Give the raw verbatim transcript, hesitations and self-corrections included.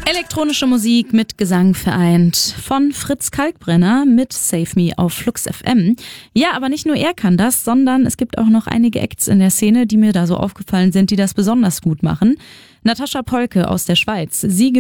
Elektronische Musik mit Gesang vereint. Von Fritz Kalkbrenner mit Save Me auf Flux F M. Ja, aber nicht nur er kann das, sondern es gibt auch noch einige Acts in der Szene, die mir da so aufgefallen sind, die das besonders gut machen. Natascha Polke aus der Schweiz. Sie